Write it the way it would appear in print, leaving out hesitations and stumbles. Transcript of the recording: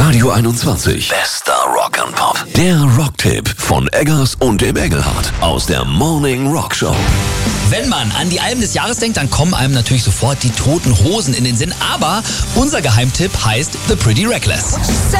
Radio 21. Bester Rock'n'Pop. Der Rocktipp von Eggers und dem Engelhardt aus der Morning Rock Show. Wenn man an die Alben des Jahres denkt, dann kommen einem natürlich sofort die Toten Hosen in den Sinn. Aber unser Geheimtipp heißt The Pretty Reckless.